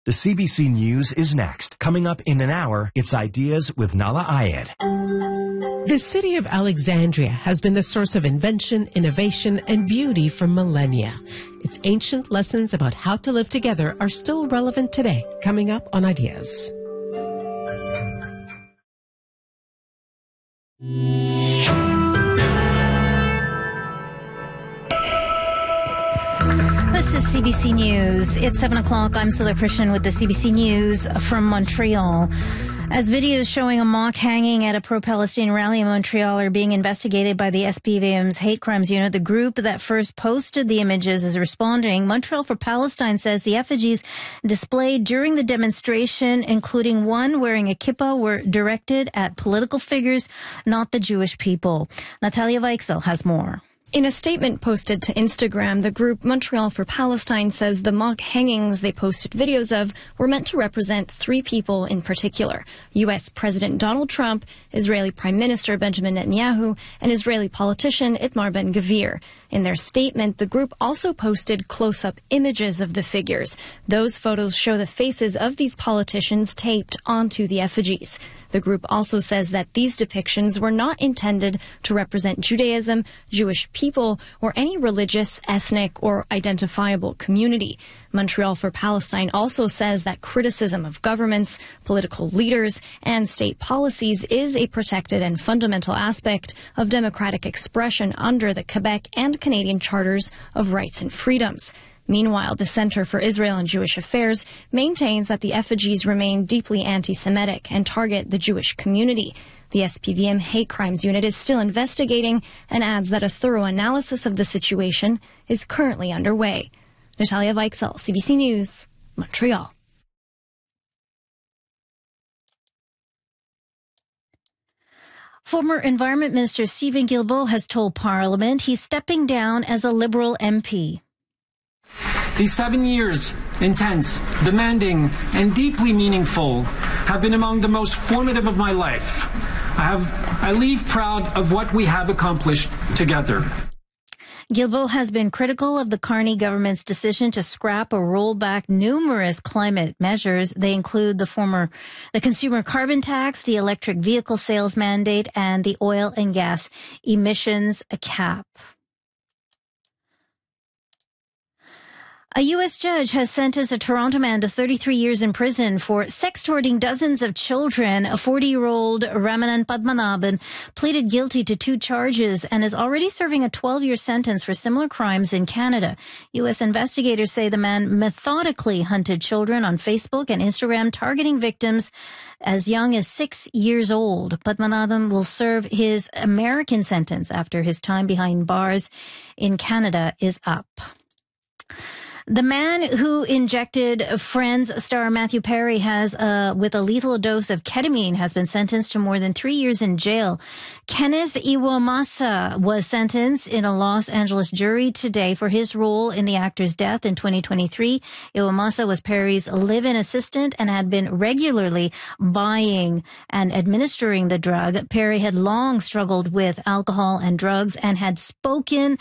The CBC News is next. Coming up in an hour, it's Ideas with Nala Ayed. The city of Alexandria has been the source of invention, innovation, and beauty for millennia. Its ancient lessons about how to live together are still relevant today. Coming up on Ideas. This is CBC News. It's 7 o'clock. I'm Sila Krishan with the CBC News from Montreal. As videos showing a mock hanging at a pro-Palestine rally in Montreal are being investigated by the SPVM's Hate Crimes Unit, the group that first posted the images is responding. Montreal for Palestine says the effigies displayed during the demonstration, including one wearing a kippah, were directed at political figures, not the Jewish people. Natalia Weichsel has more. In a statement posted to Instagram, the group Montreal for Palestine says the mock hangings they posted videos of were meant to represent three people in particular: U.S. President Donald Trump, Israeli Prime Minister Benjamin Netanyahu, and Israeli politician Itamar Ben-Gvir. In their statement, the group also posted close-up images of the figures. Those photos show the faces of these politicians taped onto the effigies. The group also says that these depictions were not intended to represent Judaism, Jewish people, or any religious, ethnic, or identifiable community. Montreal for Palestine also says that criticism of governments, political leaders, and state policies is a protected and fundamental aspect of democratic expression under the Quebec and Canadian Charters of Rights and Freedoms. Meanwhile, the Center for Israel and Jewish Affairs maintains that the effigies remain deeply anti-Semitic and target the Jewish community. The SPVM Hate Crimes Unit is still investigating and adds that a thorough analysis of the situation is currently underway. Natalia Weichsel, CBC News, Montreal. Former Environment Minister Stephen Guilbeault has told Parliament he's stepping down as a Liberal MP. These 7 years, intense, demanding, and deeply meaningful, have been among the most formative of my life. I leave proud of what we have accomplished together. Guilbeault has been critical of the Carney government's decision to scrap or roll back numerous climate measures. They include the consumer carbon tax, the electric vehicle sales mandate, and the oil and gas emissions cap. A U.S. judge has sentenced a Toronto man to 33 years in prison for sextorting dozens of children. A 40-year-old Ramanand Padmanabhan pleaded guilty to 2 charges and is already serving a 12-year sentence for similar crimes in Canada. U.S. investigators say the man methodically hunted children on Facebook and Instagram, targeting victims as young as 6 years old. Padmanabhan will serve his American sentence after his time behind bars in Canada is up. The man who injected Friends star Matthew Perry with a lethal dose of ketamine has been sentenced to more than 3 years in jail. Kenneth Iwamasa was sentenced in a Los Angeles jury today for his role in the actor's death in 2023. Iwamasa was Perry's live-in assistant and had been regularly buying and administering the drug. Perry had long struggled with alcohol and drugs and had spoken